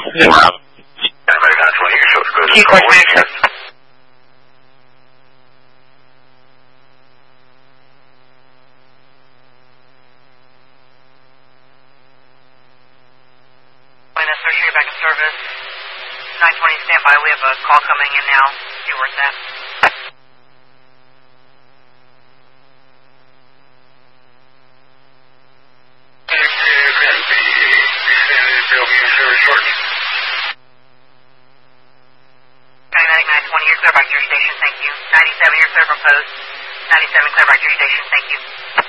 Key question. Back in service. 920 standby. We have a call coming in now. See where it's at. County 920, you're clear back to your station. Thank you. 97, you're clear from post. 97, clear back to your station. Thank you.